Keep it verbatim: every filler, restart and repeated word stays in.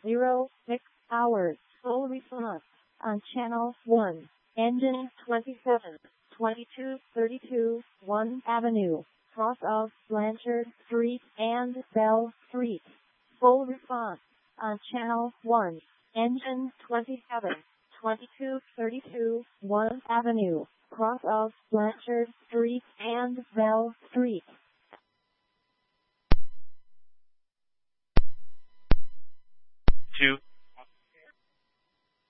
zero six hours. Full response on channel one. Engine twenty-seven, twenty-two thirty-two, one Avenue, cross of Blanchard Street and Bell Street. Full response on channel one. Engine twenty-seven, twenty-two thirty-two, one Avenue, cross of Blanchard Street and Bell Street. two